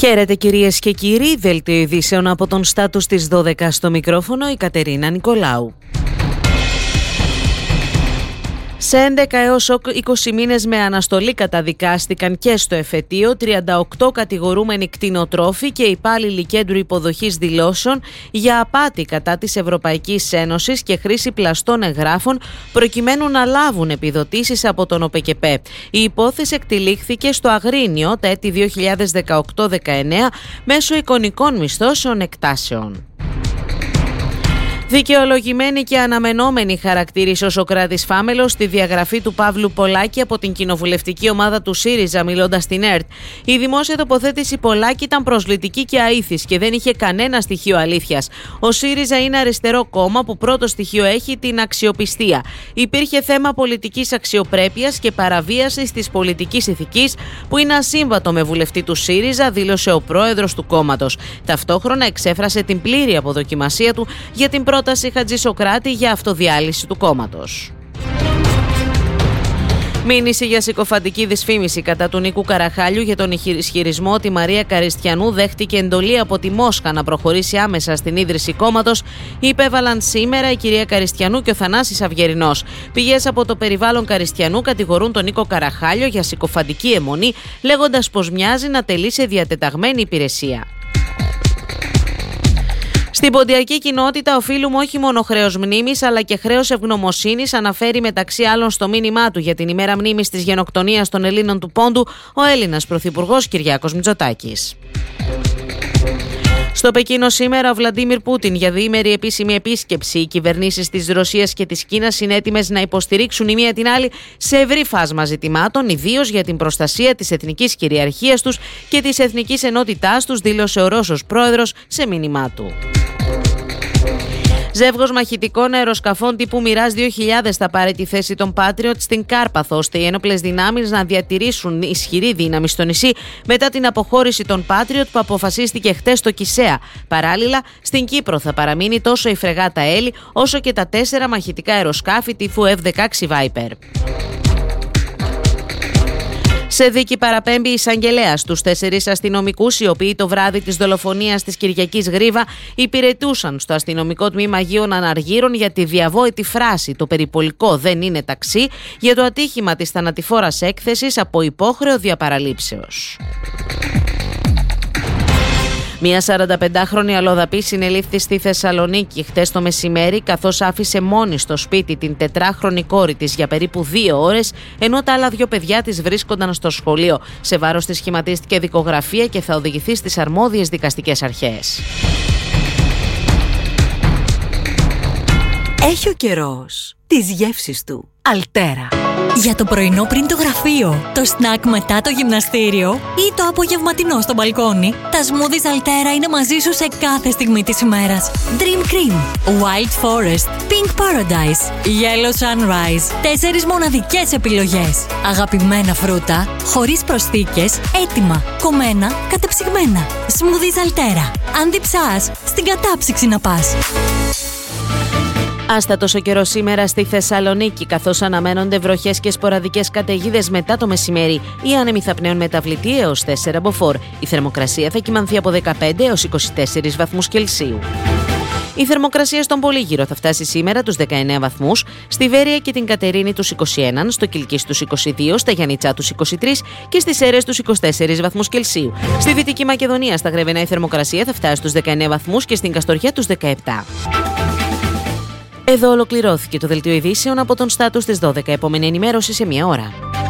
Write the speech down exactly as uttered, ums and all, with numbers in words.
Χαίρετε κυρίες και κύριοι, δελτίο ειδήσεων από τον Στάτους της δώδεκα, στο μικρόφωνο η Κατερίνα Νικολάου. Σε έντεκα έως είκοσι μήνες με αναστολή καταδικάστηκαν και στο εφετείο τριάντα οκτώ κατηγορούμενοι κτηνοτρόφοι και υπάλληλοι κέντρου υποδοχής δηλώσεων για απάτη κατά της Ευρωπαϊκής Ένωσης και χρήση πλαστών εγγράφων προκειμένου να λάβουν επιδοτήσεις από τον ΟΠΕΚΕΠΕ. Η υπόθεση εκτυλίχθηκε στο Αγρίνιο τα έτη δύο χιλιάδες δεκαοκτώ δεκαεννέα μέσω εικονικών μισθώσεων εκτάσεων. Δικαιολογημένη και αναμενόμενη χαρακτήρισε ο Σωκράτης Φάμελος στη διαγραφή του Παύλου Πολάκη από την κοινοβουλευτική ομάδα του ΣΥΡΙΖΑ, μιλώντας στην ΕΡΤ. Η δημόσια τοποθέτηση Πολάκη ήταν προσβλητική και αήθης και δεν είχε κανένα στοιχείο αλήθειας. Ο ΣΥΡΙΖΑ είναι αριστερό κόμμα που πρώτο στοιχείο έχει την αξιοπιστία. Υπήρχε θέμα πολιτικής αξιοπρέπειας και παραβίασης της πολιτικής ηθικής που είναι ασύμβατο με βουλευτή του ΣΥΡΙΖΑ, δήλωσε ο πρόεδρος του κόμματος. Ταυτόχρονα εξέφρασε την πλήρη αποδοκιμασία του για την πρόταση Χατζησοκράτη για αυτοδιάλυση του κόμματος. Μήνυση για συκοφαντική δυσφήμιση κατά του Νίκου Καραχάλιου για τον ισχυρισμό ότι η Μαρία Καριστιανού δέχτηκε εντολή από τη Μόσχα να προχωρήσει άμεσα στην ίδρυση κόμματος, υπέβαλαν σήμερα η κυρία Καριστιανού και ο Θανάσης Αυγερινός. Πηγές από το περιβάλλον Καριστιανού κατηγορούν τον Νίκο Καραχάλιο για συκοφαντική αιμονή, λέγοντας πως μοιάζει να τελεί σε διατεταγμένη υπηρεσία. Στην ποντιακή κοινότητα οφείλουμε όχι μόνο χρέος μνήμης αλλά και χρέος ευγνωμοσύνης, αναφέρει μεταξύ άλλων στο μήνυμά του για την ημέρα μνήμης της γενοκτονίας των Ελλήνων του Πόντου ο Έλληνας Πρωθυπουργός Κυριάκος Μητσοτάκης. Στο Πεκίνο σήμερα ο Βλαντίμιρ Πούτιν για διήμερη επίσημη επίσκεψη. Οι κυβερνήσεις της Ρωσίας και της Κίνας είναι έτοιμες να υποστηρίξουν η μία την άλλη σε ευρύ φάσμα ζητημάτων, ιδίως για την προστασία της εθνικής κυριαρχίας τους και της εθνικής ενότητάς τους, δήλωσε ο Ρώσος πρόεδρος σε μήνυμά του. Ζεύγος μαχητικών αεροσκαφών τύπου Μιράζ δύο χιλιάδες θα πάρει τη θέση των Patriot στην Κάρπαθο, ώστε οι ένοπλες δυνάμεις να διατηρήσουν ισχυρή δύναμη στο νησί μετά την αποχώρηση των Patriot που αποφασίστηκε χτες στο Κισέα. Παράλληλα, στην Κύπρο θα παραμείνει τόσο η φρεγάτα Έλλη όσο και τα τέσσερα μαχητικά αεροσκάφη τύπου εφ δεκαέξι Viper. Σε δίκη παραπέμπει η εισαγγελέας τους τέσσερις αστυνομικούς οι οποίοι το βράδυ της δολοφονίας της Κυριακής Γρίβα υπηρετούσαν στο αστυνομικό τμήμα Αγίων Αναργύρων για τη διαβόητη φράση «Το περιπολικό δεν είναι ταξί» για το ατύχημα της θανατηφόρας έκθεσης από υπόχρεο διαπαραλήψεως. Μια σαρανταπεντάχρονη αλλοδαπή συνελήφθη στη Θεσσαλονίκη χτες το μεσημέρι, καθώς άφησε μόνη στο σπίτι την τετράχρονη κόρη της για περίπου δύο ώρες, ενώ τα άλλα δύο παιδιά της βρίσκονταν στο σχολείο. Σε βάρος της σχηματίστηκε δικογραφία και θα οδηγηθεί στις αρμόδιες δικαστικές αρχές. Έχει ο καιρός τις γεύσεις του. Αλτέρα. Για το πρωινό πριν το γραφείο, το σνακ μετά το γυμναστήριο ή το απογευματινό στο μπαλκόνι, τα smoothies Αλτέρα είναι μαζί σου σε κάθε στιγμή της ημέρας. Dream Cream, Wild Forest, Pink Paradise, Yellow Sunrise. Τέσσερις μοναδικές επιλογές. Αγαπημένα φρούτα, χωρίς προσθήκες, έτοιμα, κομμένα, κατεψυγμένα. Smoothies Αλτέρα. Αν διψάς, στην κατάψυξη να πας. Άστατος ο καιρός σήμερα στη Θεσσαλονίκη, καθώς αναμένονται βροχές και σποραδικές καταιγίδες μετά το μεσημέρι. Οι άνεμοι θα πνέουν μεταβλητή έως τέσσερα μποφόρ. Η θερμοκρασία θα κυμανθεί από δεκαπέντε έως είκοσι τέσσερις βαθμούς Κελσίου. Η θερμοκρασία στον Πολύγυρο θα φτάσει σήμερα τους δεκαεννέα βαθμούς, στη Βέρεια και την Κατερίνη τους είκοσι ένα, στο Κιλκής τους είκοσι δύο, στα Γιαννιτσά τους είκοσι τρία και στις Σέρρες τους είκοσι τέσσερις βαθμούς Κελσίου. Στη Δυτική Μακεδονία στα Γρεβενά η θερμοκρασία θα φτάσει στους δεκαεννέα βαθμούς και στην Καστοριά τους δεκαεπτά. Εδώ ολοκληρώθηκε το δελτίο ειδήσεων από τον Στάτους της δώδεκα. Επόμενη ενημέρωση σε μία ώρα.